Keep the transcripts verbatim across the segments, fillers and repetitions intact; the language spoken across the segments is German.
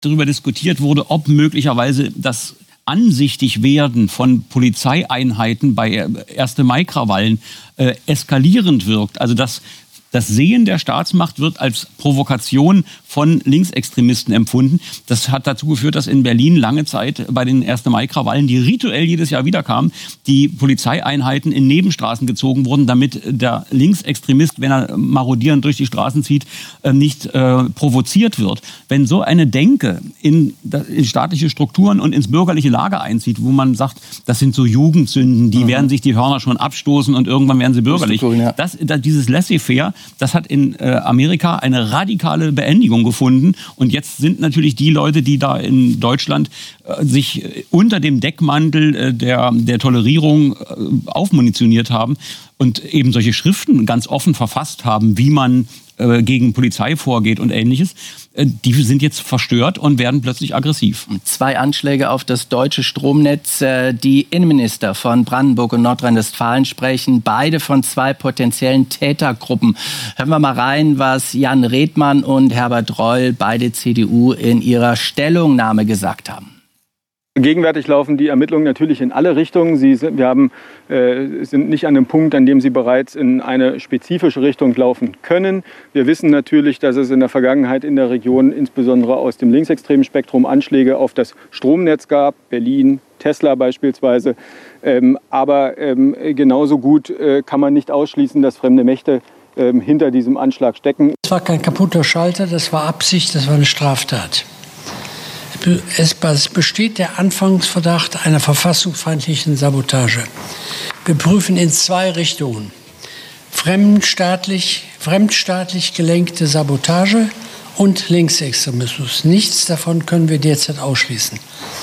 darüber diskutiert wurde, ob möglicherweise das ansichtig werden von Polizeieinheiten bei ersten Mai-Krawallen äh, eskalierend wirkt. Also dass das Sehen der Staatsmacht wird als Provokation von Linksextremisten empfunden. Das hat dazu geführt, dass in Berlin lange Zeit bei den ersten Mai-Krawallen, die rituell jedes Jahr wiederkamen, die Polizeieinheiten in Nebenstraßen gezogen wurden, damit der Linksextremist, wenn er marodierend durch die Straßen zieht, nicht äh, provoziert wird. Wenn so eine Denke in, in staatliche Strukturen und ins bürgerliche Lager einzieht, wo man sagt, das sind so Jugendsünden, die mhm. werden sich die Hörner schon abstoßen und irgendwann werden sie bürgerlich. Cool, ja. das, das, dieses Laissez-faire, das hat in äh, Amerika eine radikale Beendigung gefunden. Und jetzt sind natürlich die Leute, die da in Deutschland äh, sich unter dem Deckmantel äh, der, der Tolerierung äh, aufmunitioniert haben und eben solche Schriften ganz offen verfasst haben, wie man äh, gegen Polizei vorgeht und Ähnliches. Äh, die sind jetzt verstört und werden plötzlich aggressiv. Zwei Anschläge auf das deutsche Stromnetz. Äh, die Innenminister von Brandenburg und Nordrhein-Westfalen sprechen beide von zwei potenziellen Tätergruppen. Hören wir mal rein, was Jan Redmann und Herbert Reul, beide C D U, in ihrer Stellungnahme gesagt haben. Gegenwärtig laufen die Ermittlungen natürlich in alle Richtungen. Sie sind, wir haben, äh, sind nicht an dem Punkt, an dem sie bereits in eine spezifische Richtung laufen können. Wir wissen natürlich, dass es in der Vergangenheit in der Region, insbesondere aus dem linksextremen Spektrum, Anschläge auf das Stromnetz gab. Berlin, Tesla beispielsweise. Ähm, aber ähm, genauso gut äh, kann man nicht ausschließen, dass fremde Mächte ähm, hinter diesem Anschlag stecken. Das war kein kaputter Schalter, das war Absicht, das war eine Straftat. Es besteht der Anfangsverdacht einer verfassungsfeindlichen Sabotage. Wir prüfen in zwei Richtungen. Fremdstaatlich, fremdstaatlich gelenkte Sabotage und Linksextremismus. Nichts davon können wir derzeit ausschließen.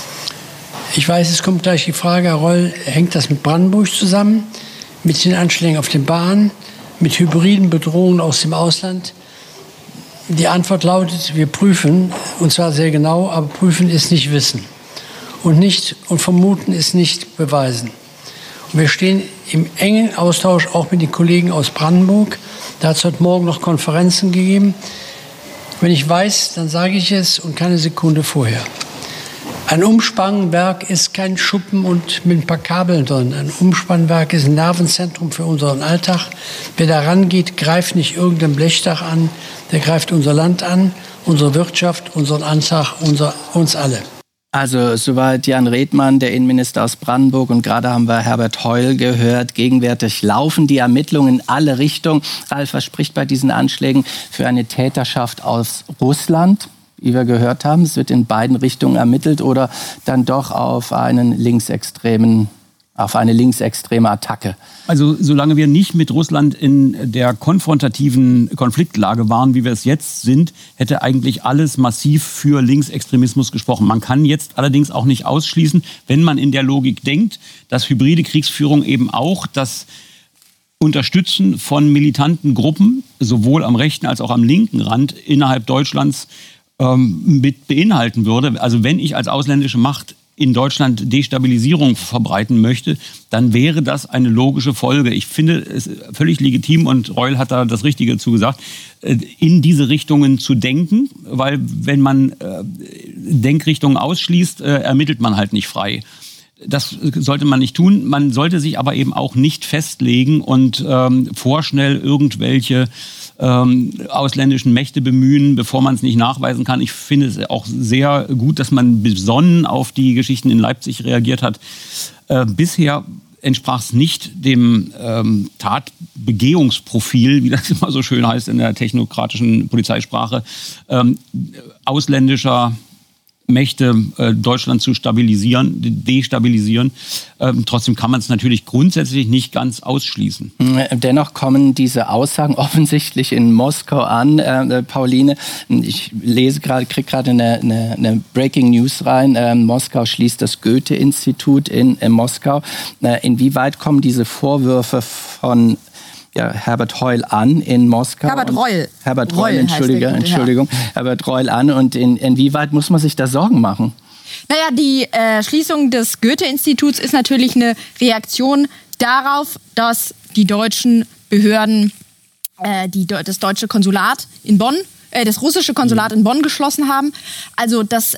Ich weiß, es kommt gleich die Frage, Herr Reul, hängt das mit Brandenburg zusammen, mit den Anschlägen auf den Bahnen, mit hybriden Bedrohungen aus dem Ausland? Die Antwort lautet, wir prüfen, und zwar sehr genau, aber prüfen ist nicht wissen. Und, nicht, und vermuten ist nicht beweisen. Und wir stehen im engen Austausch auch mit den Kollegen aus Brandenburg. Da hat es heute Morgen noch Konferenzen gegeben. Wenn ich weiß, dann sage ich es und keine Sekunde vorher. Ein Umspannwerk ist kein Schuppen und mit ein paar Kabeln drin. Ein Umspannwerk ist ein Nervenzentrum für unseren Alltag. Wer da rangeht, greift nicht irgendein Blechdach an, der greift unser Land an, unsere Wirtschaft, unseren Alltag, unser, uns alle. Also soweit Jan Redmann, der Innenminister aus Brandenburg. Und gerade haben wir Herbert Reul gehört. Gegenwärtig laufen die Ermittlungen in alle Richtungen. Ralf, was spricht bei diesen Anschlägen für eine Täterschaft aus Russland? Wie wir gehört haben, es wird in beiden Richtungen ermittelt oder dann doch auf einen linksextremen, auf eine linksextreme Attacke. Also solange wir nicht mit Russland in der konfrontativen Konfliktlage waren, wie wir es jetzt sind, hätte eigentlich alles massiv für Linksextremismus gesprochen. Man kann jetzt allerdings auch nicht ausschließen, wenn man in der Logik denkt, dass hybride Kriegsführung eben auch das Unterstützen von militanten Gruppen, sowohl am rechten als auch am linken Rand innerhalb Deutschlands mit beinhalten würde. Also wenn ich als ausländische Macht in Deutschland Destabilisierung verbreiten möchte, dann wäre das eine logische Folge. Ich finde es völlig legitim, und Reul hat da das Richtige dazu gesagt, in diese Richtungen zu denken, weil wenn man Denkrichtungen ausschließt, ermittelt man halt nicht frei. Das sollte man nicht tun. Man sollte sich aber eben auch nicht festlegen und ähm, vorschnell irgendwelche ähm, ausländischen Mächte bemühen, bevor man es nicht nachweisen kann. Ich finde es auch sehr gut, dass man besonnen auf die Geschichten in Leipzig reagiert hat. Äh, bisher entsprach es nicht dem ähm, Tatbegehungsprofil, wie das immer so schön heißt in der technokratischen Polizeisprache, ähm, ausländischer Mächte äh, Deutschland zu stabilisieren, destabilisieren. Ähm, trotzdem kann man es natürlich grundsätzlich nicht ganz ausschließen. Dennoch kommen diese Aussagen offensichtlich in Moskau an. Äh, Pauline, ich lese gerade, kriege gerade eine, eine, eine Breaking News rein. Äh, Moskau schließt das Goethe-Institut in, in Moskau. Äh, inwieweit kommen diese Vorwürfe von Ja, Herbert Reul an in Moskau? Herbert Reul. Herbert Reul, Reul Entschuldige, Gute, Entschuldigung. Ja. Herbert Reul an. Und in, inwieweit muss man sich da Sorgen machen? Naja, die äh, Schließung des Goethe-Instituts ist natürlich eine Reaktion darauf, dass die deutschen Behörden, äh, die, das deutsche Konsulat in Bonn äh, das russische Konsulat in Bonn geschlossen haben. Also das